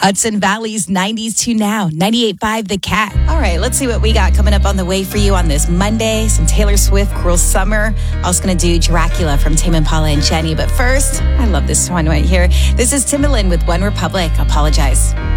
Hudson Valley's 90s to now, 98.5 The Cat. All right, let's see what we got coming up on the way for you on this Monday. Some Taylor Swift, Cruel Summer. Also going to do Dracula from Tame Impala and Jenny. But first, I love this one right here. This is Timbaland with One Republic. Apologize.